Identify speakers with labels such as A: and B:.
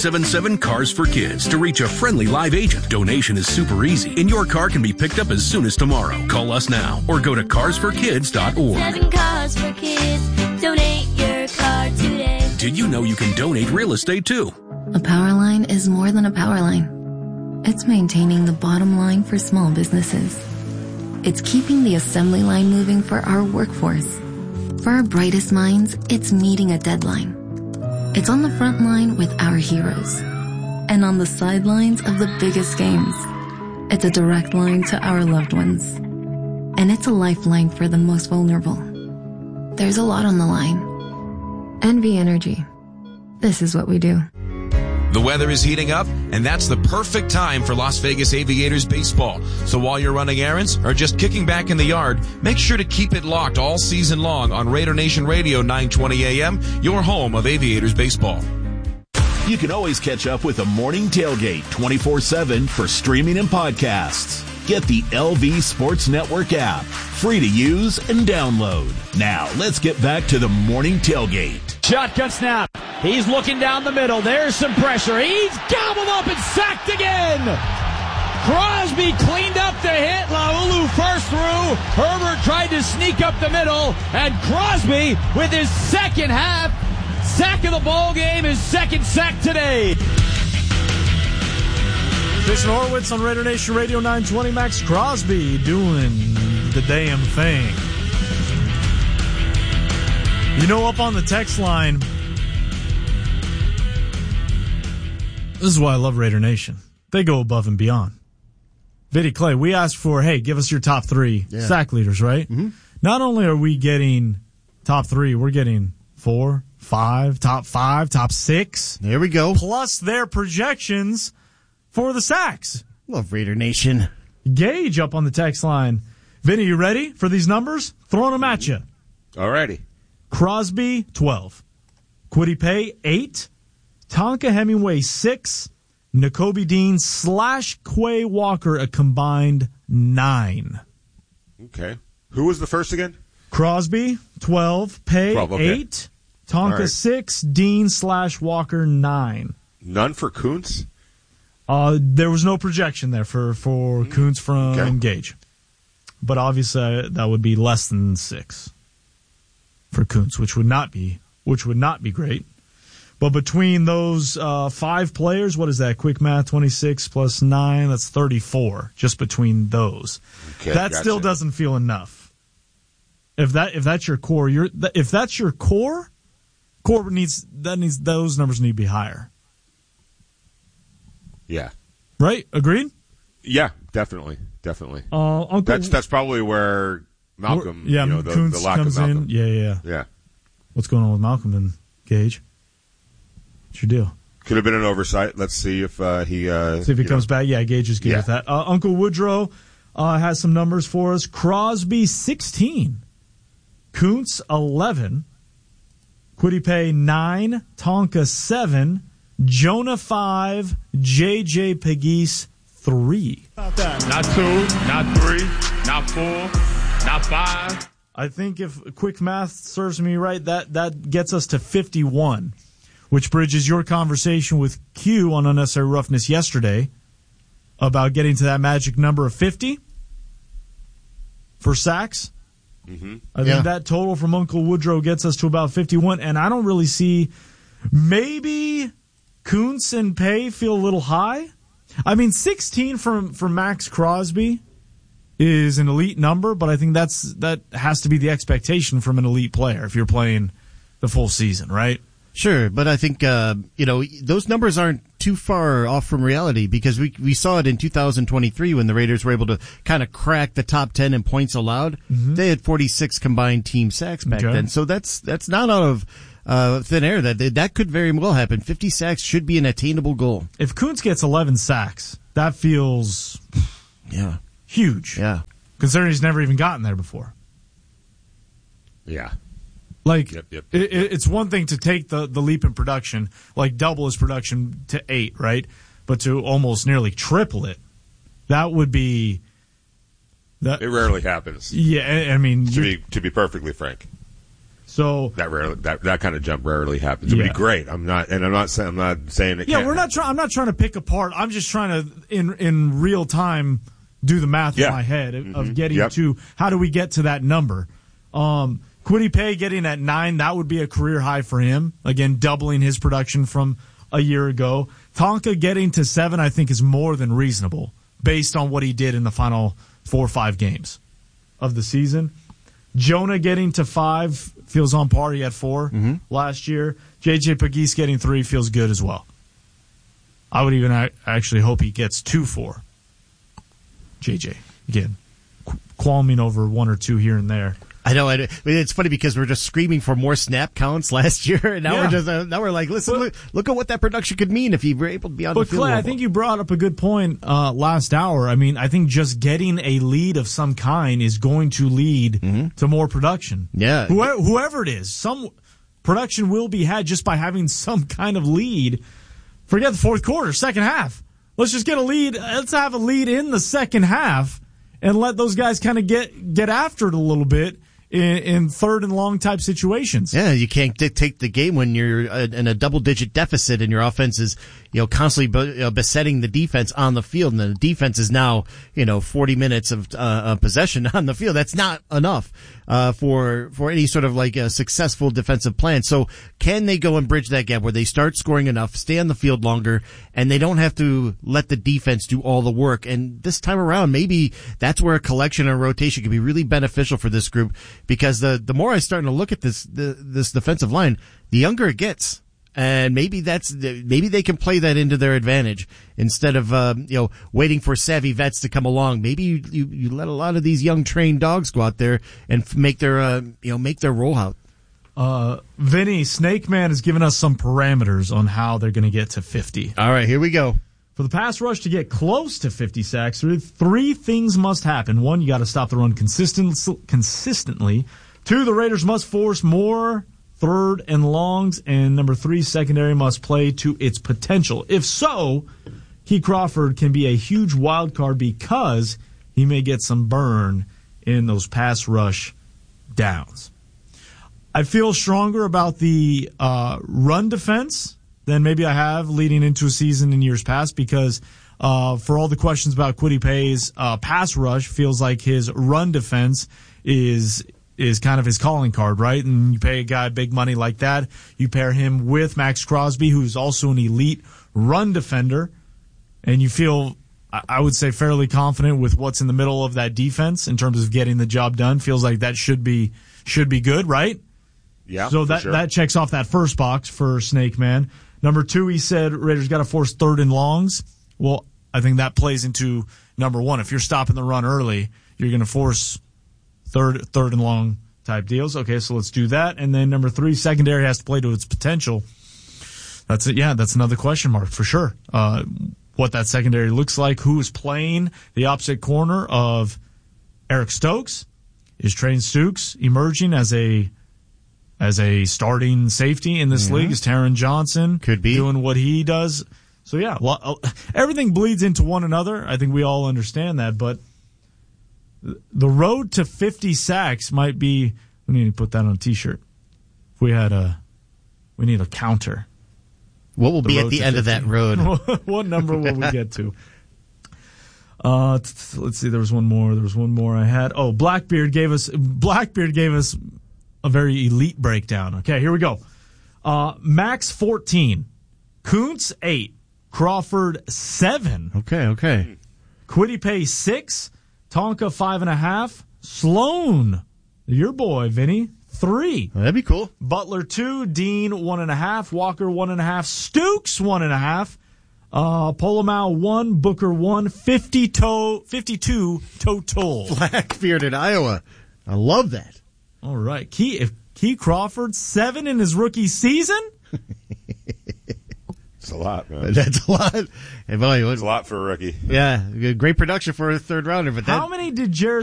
A: 1-877-CARS-FOR-KIDS to reach a friendly live agent. Donation is super easy, and your car can be picked up as soon as tomorrow. Call us now or go to carsforkids.org.
B: 7 Cars for Kids. Donate your car today.
A: Did you know you can donate real estate too?
C: A power line is more than a power line. It's maintaining the bottom line for small businesses. It's keeping the assembly line moving for our workforce. For our brightest minds, it's meeting a deadline. It's on the front line with our heroes. And on the sidelines of the biggest games. It's a direct line to our loved ones. And it's a lifeline for the most vulnerable. There's a lot on the line. NV Energy. This is what we do.
D: The weather is heating up, and that's the perfect time for Las Vegas Aviators baseball. So while you're running errands or just kicking back in the yard, make sure to keep it locked all season long on Raider Nation Radio 920 AM, your home of Aviators baseball.
E: You can always catch up with a morning tailgate 24/7 for streaming and podcasts. Get the LV Sports Network app, free to use and download. Now, let's get back to the morning tailgate.
F: Shotgun snap. He's looking down the middle. There's some pressure. He's gobbled up and sacked again. Crosby cleaned up the hit. Laulu first through. Herbert tried to sneak up the middle. And Crosby with his second half sack of the ball game, his second sack today.
G: Jason Horowitz on Raider Nation Radio 920. Max Crosby doing the damn thing. You know, up on the text line, this is why I love Raider Nation. They go above and beyond. Viddy Clay, we asked for, hey, give us your top 3 sack leaders, right? Mm-hmm. Not only are we getting top 3, we're getting 4, 5, top 6.
H: There we go.
G: Plus their projections for the sacks.
H: Love Raider Nation.
G: Gage up on the text line. Vinny, you ready for these numbers? Throwing them at you.
I: Alrighty.
G: Crosby, 12. Kwity Paye, 8. Tonka Hemingway, 6. Nakobe Dean / Quay Walker, a combined 9.
I: Okay. Who was the first again?
G: Crosby, 12. Paye,
I: 12, okay.
G: 8. Tonka,
I: right.
G: 6. Dean / Walker, 9.
I: None for Kuntz?
G: There was no projection there for Kuntz from Gage. But obviously that would be less than 6 for Kuntz, which would not be great. But between those 5 players, what is that? Quick math, 26 plus 9, that's 34 just between those.
I: Okay,
G: that still doesn't feel enough. If that's your core, if that's your core needs those numbers need to be higher.
I: Yeah.
G: Right? Agreed?
I: Yeah, definitely.
G: Uncle,
I: that's probably where Malcolm,
G: Kuntz
I: the lack
G: comes
I: of Malcolm.
G: in. Yeah. What's going on with Malcolm and Gage? What's your deal?
I: Could have been an oversight. Let's see if he
G: comes back. Yeah, Gage is good with that. Uncle Woodrow has some numbers for us. Crosby, 16. Kuntz, 11. Kwity Paye, 9. Tonka, 7. Jonah, 5. J.J. Pegues, 3.
J: Not 2, not 3, not 4, not 5.
G: I think if quick math serves me right, that gets us to 51, which bridges your conversation with Q on Unnecessary Roughness yesterday about getting to that magic number of 50 for sacks.
I: Mm-hmm.
G: I think that total from Uncle Woodrow gets us to about 51, and I don't really see maybe Kuntz and Paye feel a little high. I mean, 16 from Max Crosby is an elite number, but I think that has to be the expectation from an elite player if you're playing the full season, right?
H: Sure, but I think those numbers aren't too far off from reality because we saw it in 2023 when the Raiders were able to kind of crack the top 10 in points allowed. Mm-hmm. They had 46 combined team sacks back then, so that's not out of thin air. That could very well happen. 50 sacks should be an attainable goal.
G: If Kuntz gets 11 sacks, that feels huge.
H: Yeah,
G: considering he's never even gotten there before.
I: Yeah.
G: Like, it's one thing to take the leap in production, like double his production to 8, right? But to almost nearly triple it, that would be...
I: It rarely happens.
G: Yeah, I mean...
I: To be perfectly frank.
G: So
I: that kind of jump rarely happens. It would be great. I'm not saying it.
G: Yeah,
I: can't
G: I'm not trying to pick apart. I'm just trying to in real time do the math in my head of getting to how do we get to that number. Kwity Paye getting at 9, that would be a career high for him. Again, doubling his production from a year ago. Tonka getting to 7, I think, is more than reasonable based on what he did in the final 4 or 5 games of the season. Jonah getting to 5 feels on par. He had 4 last year. JJ Pegues getting 3 feels good as well. I would even actually hope he gets 2-4. JJ, again, qualming over 1 or 2 here and there.
H: I know. It's funny because we're just screaming for more snap counts last year, and now we're like, listen, look at what that production could mean if he were able to be on the field.
G: But Clay, I think you brought up a good point last hour. I mean, I think just getting a lead of some kind is going to lead to more production.
H: Yeah,
G: whoever it is, some production will be had just by having some kind of lead. Forget the fourth quarter, second half. Let's just get a lead. Let's have a lead in the second half and let those guys kind of get after it a little bit. In third and long type situations.
H: Yeah, you can't dictate the game when you're in a double-digit deficit and your offense is, constantly besetting the defense on the field, and the defense is now, 40 minutes of possession on the field. That's not enough for any sort of like a successful defensive plan. So can they go and bridge that gap where they start scoring enough, stay on the field longer, and they don't have to let the defense do all the work? And this time around, maybe that's where a collection and rotation could be really beneficial for this group, because the more I'm starting to look at this defensive line, the younger it gets. And maybe they can play that into their advantage instead of waiting for savvy vets to come along. Maybe you let a lot of these young trained dogs go out there and make their rollout.
G: Vinny, Snake Man has given us some parameters on how they're going to get to 50.
H: All right, here we go.
G: For the pass rush to get close to 50 sacks, 3 things must happen. 1, you got to stop the run consistently. 2, the Raiders must force more third and longs. And number 3, secondary must play to its potential. If so, Key Crawford can be a huge wild card because he may get some burn in those pass rush downs. I feel stronger about the run defense than maybe I have leading into a season in years past, because for all the questions about Kwity Paye's pass rush, feels like his run defense is kind of his calling card, right? And you pay a guy big money like that, you pair him with Max Crosby, who's also an elite run defender, and you feel, I would say, fairly confident with what's in the middle of that defense in terms of getting the job done. Feels like that should be good, right?
I: Yeah.
G: So that checks off that first box for Snake Man. Number 2, he said Raiders got to force third and longs. Well, I think that plays into number 1. If you're stopping the run early, you're going to force third and long type deals. Okay, so let's do that. And then number 3, secondary has to play to its potential. That's it. Yeah, that's another question mark for sure. What that secondary looks like, who is playing the opposite corner of Eric Stokes. Is Trey Stooks emerging as a starting safety in this league? Is Taron Johnson
H: could be
G: doing what he does? So yeah, everything bleeds into one another. I think we all understand that, but the road to 50 sacks might be. We need to put that on a T-shirt. If we need a counter.
H: What will be at the end of that road?
G: What number will we get to? Let's see. There was one more I had. Oh, Blackbeard gave us a very elite breakdown. Okay, here we go. Max 14, Kuntz 8, Crawford 7.
H: Okay.
G: Kwity Paye 6, Tonka 5.5, Sloan, your boy Vinny, 3.
H: That'd be cool.
G: Butler 2, Dean 1.5, Walker 1.5, Stooks 1.5, Polomau 1, Booker 1, 52 total.
H: Blackbearded Iowa. I love that.
G: All right. Key Crawford, 7 in his rookie season?
I: It's a lot, man.
H: That's a lot. Hey, boy,
I: it's a lot for a rookie.
H: Yeah, great production for a third rounder. But
G: how many did Jared